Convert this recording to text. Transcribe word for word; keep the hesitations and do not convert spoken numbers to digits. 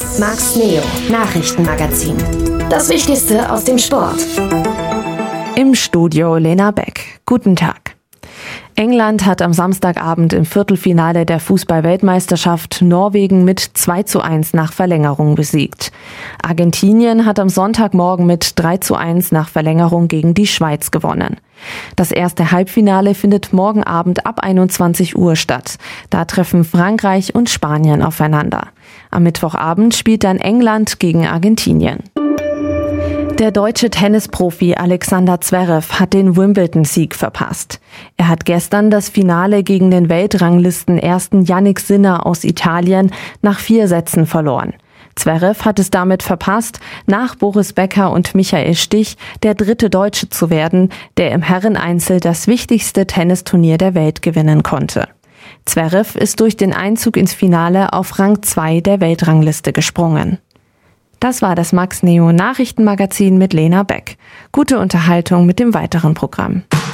Max Neo Nachrichtenmagazin. Das Wichtigste aus dem Sport. Im Studio Lena Beck. Guten Tag. England hat am Samstagabend im Viertelfinale der Fußball-Weltmeisterschaft Norwegen mit zwei zu eins nach Verlängerung besiegt. Argentinien hat am Sonntagmorgen mit drei zu eins nach Verlängerung gegen die Schweiz gewonnen. Das erste Halbfinale findet morgen Abend ab einundzwanzig Uhr statt. Da treffen Frankreich und Spanien aufeinander. Am Mittwochabend spielt dann England gegen Argentinien. Der deutsche Tennisprofi Alexander Zverev hat den Wimbledon-Sieg verpasst. Er hat gestern das Finale gegen den Weltranglisten-ersten Jannik Sinner aus Italien nach vier Sätzen verloren. Zverev hat es damit verpasst, nach Boris Becker und Michael Stich der dritte Deutsche zu werden, der im Herreneinzel das wichtigste Tennisturnier der Welt gewinnen konnte. Zverev ist durch den Einzug ins Finale auf Rang zwei der Weltrangliste gesprungen. Das war das Max Neo Nachrichtenmagazin mit Lena Beck. Gute Unterhaltung mit dem weiteren Programm.